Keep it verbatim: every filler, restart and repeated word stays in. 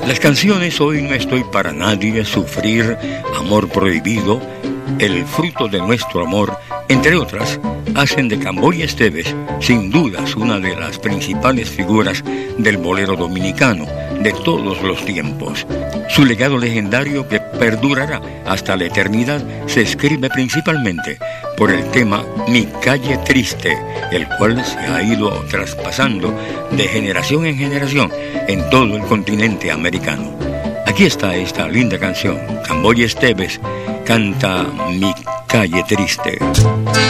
Las canciones Hoy no estoy para nadie, Sufrir, Amor prohibido, El fruto de nuestro amor, entre otras, hacen de Camboya Esteves, sin dudas, una de las principales figuras del bolero dominicano de todos los tiempos. Su legado legendario, que perdurará hasta la eternidad, se escribe principalmente por el tema Mi Calle Triste, el cual se ha ido traspasando de generación en generación en todo el continente americano. Aquí está esta linda canción. Camboya Esteves canta Mi Calle Triste.